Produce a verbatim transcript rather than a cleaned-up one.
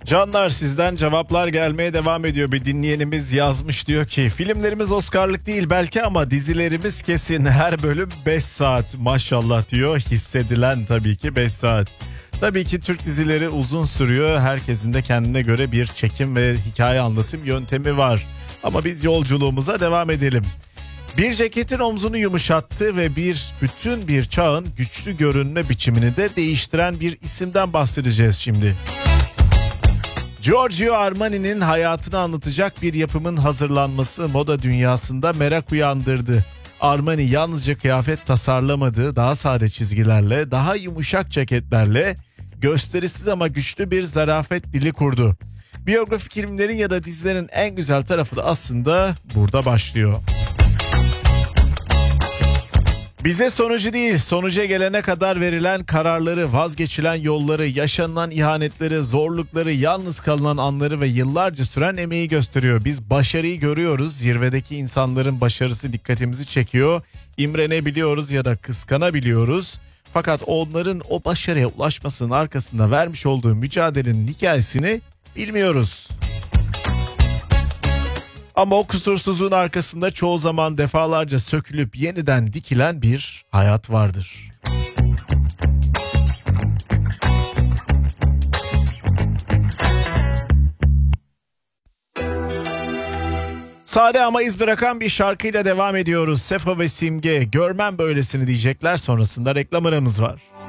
Canlar, sizden cevaplar gelmeye devam ediyor. Bir dinleyenimiz yazmış, diyor ki filmlerimiz Oscar'lık değil belki ama dizilerimiz kesin, her bölüm beş saat maşallah diyor. Hissedilen tabii ki beş saat. Tabii ki Türk dizileri uzun sürüyor. Herkesin de kendine göre bir çekim ve hikaye anlatım yöntemi var. Ama biz yolculuğumuza devam edelim. Bir ceketin omzunu yumuşattı ve bir bütün bir çağın güçlü görünme biçimini de değiştiren bir isimden bahsedeceğiz şimdi. Giorgio Armani'nin hayatını anlatacak bir yapımın hazırlanması moda dünyasında merak uyandırdı. Armani yalnızca kıyafet tasarlamadı, daha sade çizgilerle, daha yumuşak ceketlerle gösterişsiz ama güçlü bir zarafet dili kurdu. Biyografik filmlerin ya da dizilerin en güzel tarafı da aslında burada başlıyor. Bize sonucu değil, sonuca gelene kadar verilen kararları, vazgeçilen yolları, yaşanılan ihanetleri, zorlukları, yalnız kalınan anları ve yıllarca süren emeği gösteriyor. Biz başarıyı görüyoruz, zirvedeki insanların başarısı dikkatimizi çekiyor, imrenebiliyoruz ya da kıskanabiliyoruz. Fakat onların o başarıya ulaşmasının arkasında vermiş olduğu mücadelenin hikayesini bilmiyoruz. Ama o kusursuzluğun arkasında çoğu zaman defalarca sökülüp yeniden dikilen bir hayat vardır. Sade ama iz bırakan bir şarkıyla devam ediyoruz. Sefa ve Simge, görmem böylesini diyecekler, sonrasında reklam aramız var.